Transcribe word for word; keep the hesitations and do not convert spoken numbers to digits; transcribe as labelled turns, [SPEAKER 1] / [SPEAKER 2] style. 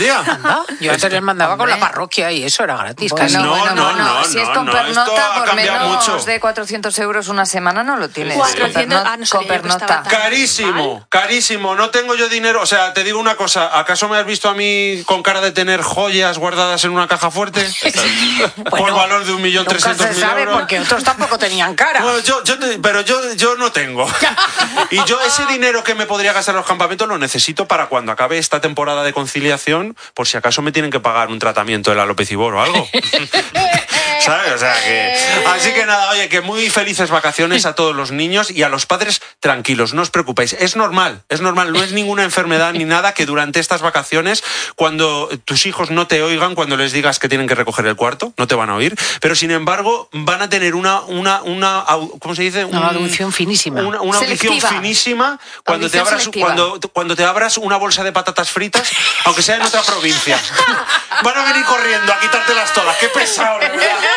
[SPEAKER 1] día.
[SPEAKER 2] ¿Anda? Yo antes les mandaba con la parroquia y eso era gratis.
[SPEAKER 3] Bueno,
[SPEAKER 2] casi.
[SPEAKER 1] No,
[SPEAKER 3] bueno,
[SPEAKER 1] no,
[SPEAKER 3] bueno,
[SPEAKER 1] no,
[SPEAKER 3] si
[SPEAKER 1] no,
[SPEAKER 3] es con
[SPEAKER 1] no,
[SPEAKER 3] pernota,
[SPEAKER 1] esto ha
[SPEAKER 3] por
[SPEAKER 1] cambiado
[SPEAKER 3] menos
[SPEAKER 1] mucho.
[SPEAKER 3] de cuatrocientos euros una semana no lo tienes.
[SPEAKER 4] cuatrocientos,
[SPEAKER 3] Con perno-
[SPEAKER 4] ah, no sabía
[SPEAKER 3] con
[SPEAKER 4] yo que estaba
[SPEAKER 3] pernota.
[SPEAKER 4] tan-
[SPEAKER 1] Carísimo,
[SPEAKER 4] mal.
[SPEAKER 1] carísimo. No tengo yo dinero. O sea, te digo una cosa. ¿Acaso me has visto a mí con cara de tener joyas guardadas en una caja fuerte? Por
[SPEAKER 2] Bueno,
[SPEAKER 1] valor de un millón
[SPEAKER 2] Nunca
[SPEAKER 1] trescientos
[SPEAKER 2] se
[SPEAKER 1] mil
[SPEAKER 2] sabe
[SPEAKER 1] euros.
[SPEAKER 2] porque otros tampoco tenían cara.
[SPEAKER 1] Bueno, yo, yo te- pero yo, yo no tengo. Y yo ese dinero que me podría gastar en los campamentos lo necesito para cuando acabe esta temporada de conciliación, por si acaso me tienen que pagar un tratamiento de la Lopecibor o algo. ¿Sabes? O sea que... Así que nada, oye, que muy felices vacaciones a todos los niños y a los padres tranquilos, no os preocupéis. Es normal, es normal, no es ninguna enfermedad ni nada que durante estas vacaciones, cuando tus hijos no te oigan, cuando les digas que tienen que recoger el cuarto, no te van a oír, pero sin embargo van a tener una, una, una au- ¿cómo se dice?
[SPEAKER 2] Una audición finísima.
[SPEAKER 1] Una, una audición
[SPEAKER 3] Selectiva.
[SPEAKER 1] finísima cuando te,
[SPEAKER 3] Audición
[SPEAKER 1] abras,
[SPEAKER 3] selectiva.
[SPEAKER 1] cuando, cuando te abras una bolsa de patatas fritas, aunque sea en otra provincia. Van a venir corriendo a quitártelas todas. ¡Qué pesado, de verdad!